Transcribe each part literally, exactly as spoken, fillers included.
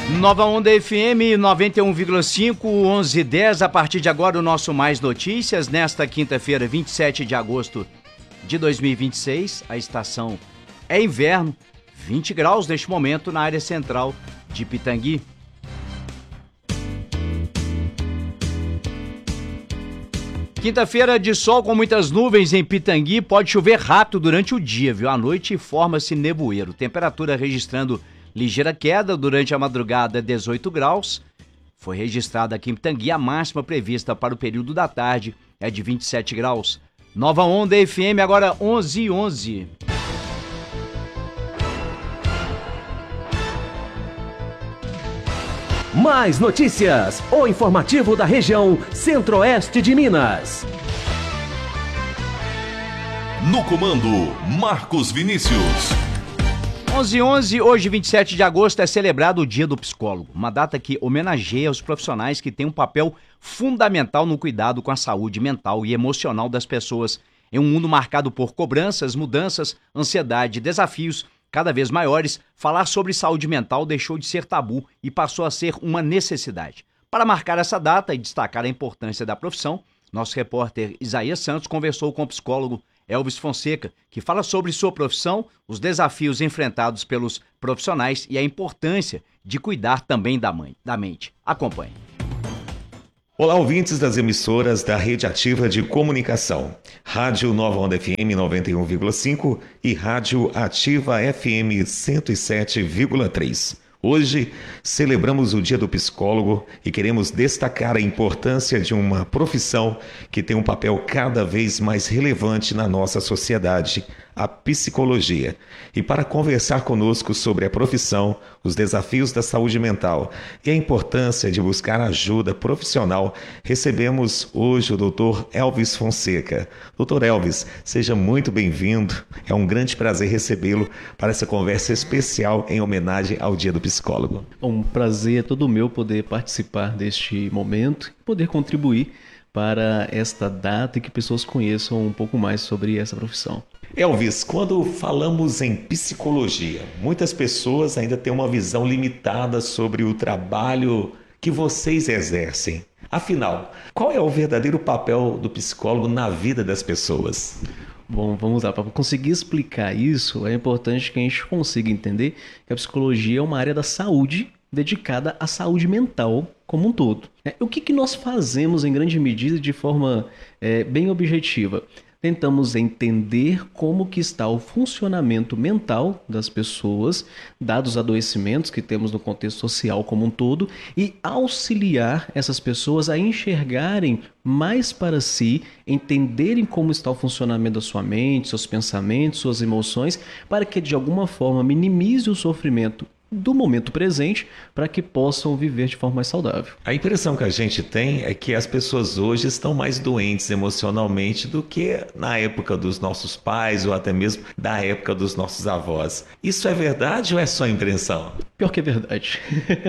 Nova Onda F M noventa e um vírgula cinco, onze e dez. A partir de agora, o nosso Mais Notícias. Nesta quinta-feira, vinte e sete de agosto de dois mil e vinte e seis, a estação é inverno, vinte graus neste momento na área central de Pitangui. Quinta-feira de sol com muitas nuvens em Pitangui, pode chover rápido durante o dia, viu? À noite forma-se nevoeiro. Temperatura registrando ligeira queda durante a madrugada, dezoito graus. Foi registrada aqui em Pitangui, a máxima prevista para o período da tarde é de vinte e sete graus. Nova Onda F M, agora onze e onze. Mais notícias, o informativo da região Centro-Oeste de Minas. No comando, Marcos Vinícius. onze e onze, hoje, vinte e sete de agosto, é celebrado o Dia do Psicólogo, uma data que homenageia os profissionais que têm um papel fundamental no cuidado com a saúde mental e emocional das pessoas em um mundo marcado por cobranças, mudanças, ansiedade, desafios cada vez maiores. Falar sobre saúde mental deixou de ser tabu e passou a ser uma necessidade. Para marcar essa data e destacar a importância da profissão, nosso repórter Isaías Santos conversou com o psicólogo Elvis Fonseca, que fala sobre sua profissão, os desafios enfrentados pelos profissionais e a importância de cuidar também da, mãe, da mente. Acompanhe. Olá, ouvintes das emissoras da Rede Ativa de Comunicação, Rádio Nova Onda F M noventa e um vírgula cinco e Rádio Ativa F M cento e sete vírgula três. Hoje celebramos o Dia do Psicólogo e queremos destacar a importância de uma profissão que tem um papel cada vez mais relevante na nossa sociedade, a psicologia. E para conversar conosco sobre a profissão, os desafios da saúde mental e a importância de buscar ajuda profissional, recebemos hoje o doutor Elvis Fonseca. doutor Elvis, seja muito bem-vindo. É um grande prazer recebê-lo para essa conversa especial em homenagem ao Dia do Psicólogo. Um prazer é todo meu poder participar deste momento e poder contribuir para esta data e que pessoas conheçam um pouco mais sobre essa profissão. Elvis, quando falamos em psicologia, muitas pessoas ainda têm uma visão limitada sobre o trabalho que vocês exercem. Afinal, qual é o verdadeiro papel do psicólogo na vida das pessoas? Bom, vamos lá. Para conseguir explicar isso, é importante que a gente consiga entender que a psicologia é uma área da saúde dedicada à saúde mental como um todo. O que, que nós fazemos em grande medida de forma é, bem objetiva? Tentamos entender como que está o funcionamento mental das pessoas, dados os adoecimentos que temos no contexto social como um todo, e auxiliar essas pessoas a enxergarem mais para si, entenderem como está o funcionamento da sua mente, seus pensamentos, suas emoções, para que de alguma forma minimize o sofrimento do momento presente para que possam viver de forma mais saudável. A impressão que a gente tem é que as pessoas hoje estão mais doentes emocionalmente do que na época dos nossos pais ou até mesmo da época dos nossos avós. Isso é verdade ou é só impressão? Pior que é verdade.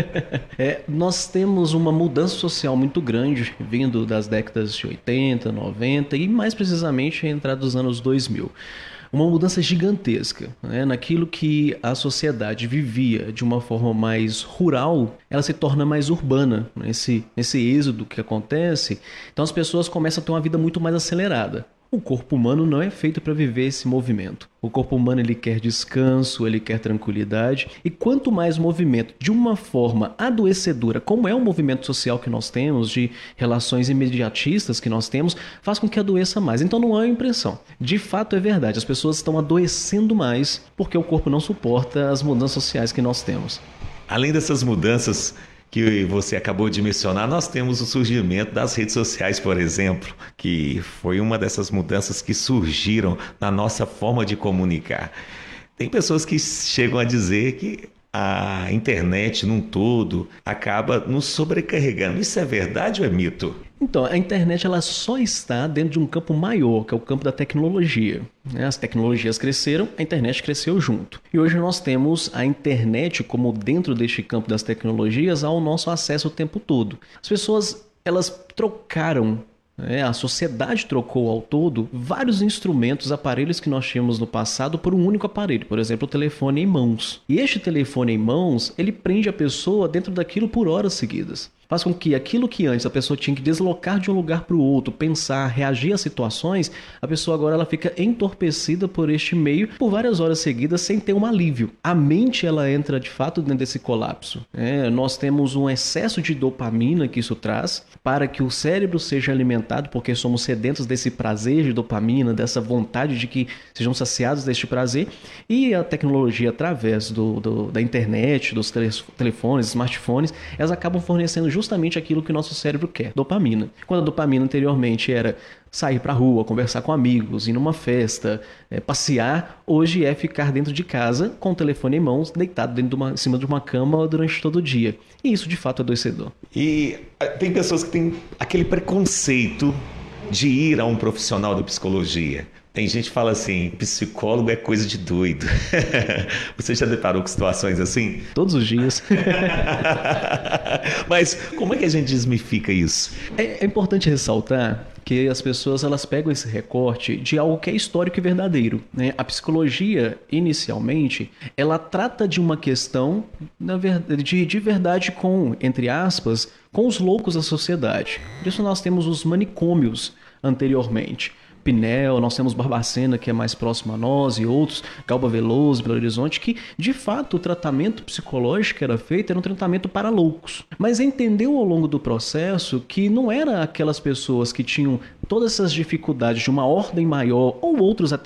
é, nós temos uma mudança social muito grande vindo das décadas de oitenta, noventa e mais precisamente a entrada dos anos dois mil. Uma mudança gigantesca, né? Naquilo que a sociedade vivia de uma forma mais rural, ela se torna mais urbana, nesse, nesse êxodo que acontece. Então as pessoas começam a ter uma vida muito mais acelerada. O corpo humano não é feito para viver esse movimento. O corpo humano ele quer descanso, ele quer tranquilidade. E quanto mais movimento de uma forma adoecedora, como é o movimento social que nós temos, de relações imediatistas que nós temos, faz com que adoeça mais. Então não é uma impressão. De fato é verdade, as pessoas estão adoecendo mais porque o corpo não suporta as mudanças sociais que nós temos. Além dessas mudanças que você acabou de mencionar, nós temos o surgimento das redes sociais, por exemplo, que foi uma dessas mudanças que surgiram na nossa forma de comunicar. Tem pessoas que chegam a dizer que a internet num todo acaba nos sobrecarregando. Isso é verdade ou é mito? Então, a internet ela só está dentro de um campo maior, que é o campo da tecnologia. As tecnologias cresceram, a internet cresceu junto. E hoje nós temos a internet como dentro deste campo das tecnologias ao nosso acesso o tempo todo. As pessoas elas trocaram É, a sociedade trocou ao todo vários instrumentos, aparelhos que nós tínhamos no passado por um único aparelho, por exemplo, o telefone em mãos. E este telefone em mãos, ele prende a pessoa dentro daquilo por horas seguidas. Faz com que aquilo que antes a pessoa tinha que deslocar de um lugar para o outro, pensar, reagir a situações, a pessoa agora ela fica entorpecida por este meio por várias horas seguidas sem ter um alívio. A mente ela entra de fato dentro desse colapso. É, nós temos um excesso de dopamina que isso traz para que o cérebro seja alimentado, porque somos sedentos desse prazer de dopamina, dessa vontade de que sejam saciados deste prazer, e a tecnologia através do, do, da internet, dos tele, telefones, smartphones, elas acabam fornecendo justamente aquilo que o nosso cérebro quer, dopamina. Quando a dopamina anteriormente era sair para a rua, conversar com amigos, ir numa festa, é, passear, hoje é ficar dentro de casa com o telefone em mãos, deitado dentro de uma, em cima de uma cama durante todo o dia. E isso de fato é adoecedor. E tem pessoas que têm aquele preconceito de ir a um profissional da psicologia. Tem gente que fala assim, psicólogo é coisa de doido. Você já deparou com situações assim? Todos os dias. Mas como é que a gente desmifica isso? É, é importante ressaltar que as pessoas elas pegam esse recorte de algo que é histórico e verdadeiro, né? A psicologia, inicialmente, ela trata de uma questão na verdade, de, de verdade com, entre aspas, com os loucos da sociedade. Por isso nós temos os manicômios anteriormente. Pinel, nós temos Barbacena, que é mais próximo a nós, e outros, Galba Veloso, Belo Horizonte, que, de fato, o tratamento psicológico que era feito era um tratamento para loucos. Mas entendeu ao longo do processo que não era aquelas pessoas que tinham todas essas dificuldades de uma ordem maior, ou outros até